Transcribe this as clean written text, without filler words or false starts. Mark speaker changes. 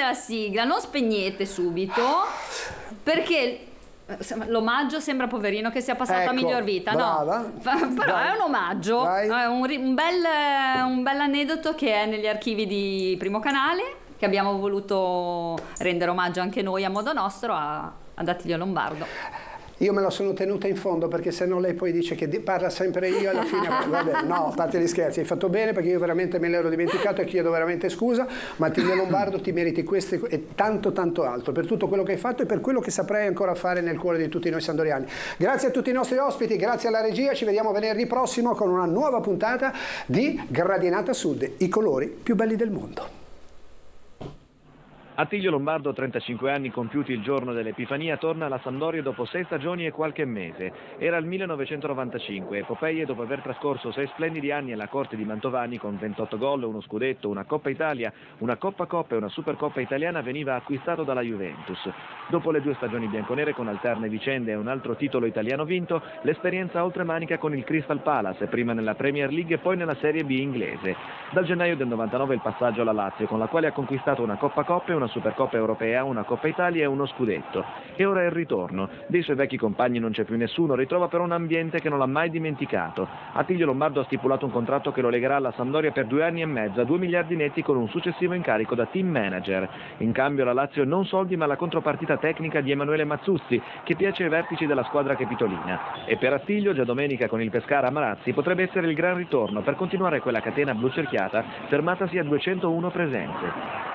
Speaker 1: la sigla, non spegnete subito, perché l'omaggio sembra, poverino, che sia passato a miglior vita.
Speaker 2: Brava.
Speaker 1: No, però è un omaggio, è un bel aneddoto che è negli archivi di Primo Canale, che abbiamo voluto rendere omaggio anche noi a modo nostro ad Attilio Lombardo.
Speaker 2: Io me la sono tenuta in fondo, perché se no lei poi dice che parla sempre io alla fine. Vabbè, no, fate gli scherzi, hai fatto bene, perché io veramente me l'ero dimenticato e chiedo veramente scusa, ma Attilio Lombardo, ti meriti questo e tanto tanto altro per tutto quello che hai fatto e per quello che saprai ancora fare nel cuore di tutti noi sandoriani. Grazie a tutti i nostri ospiti, grazie alla regia, ci vediamo venerdì prossimo con una nuova puntata di Gradinata Sud, i colori più belli del mondo.
Speaker 3: Attilio Lombardo, 35 anni compiuti il giorno dell'Epifania, torna alla Sampdoria dopo 6 stagioni e qualche mese. Era il 1995, epopeie dopo aver trascorso 6 splendidi anni alla corte di Mantovani con 28 gol, uno scudetto, una Coppa Italia, una Coppa e una Supercoppa italiana, veniva acquistato dalla Juventus. Dopo le 2 stagioni bianconere con alterne vicende e un altro titolo italiano vinto, l'esperienza oltremanica con il Crystal Palace, prima nella Premier League e poi nella Serie B inglese. Dal gennaio del 99 il passaggio alla Lazio, con la quale ha conquistato una Coppa e una Supercoppa europea, una Coppa Italia e uno scudetto. E ora è il ritorno. Dei suoi vecchi compagni non c'è più nessuno, ritrova però un ambiente che non l'ha mai dimenticato. Attilio Lombardo ha stipulato un contratto che lo legherà alla Sampdoria per 2 anni e mezzo, a 2 miliardi netti, con un successivo incarico da team manager. In cambio la Lazio non soldi, ma la contropartita tecnica di Emanuele Mazzuzzi, che piace ai vertici della squadra capitolina. E per Attilio, già domenica con il Pescara a Marazzi, potrebbe essere il gran ritorno per continuare quella catena blu cerchiata fermatasi a 201 presenze.